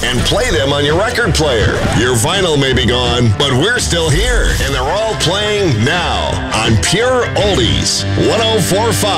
and play them on your record player. Your vinyl may be gone, but we're still here, and they're all playing now on Pure Oldies 104.5.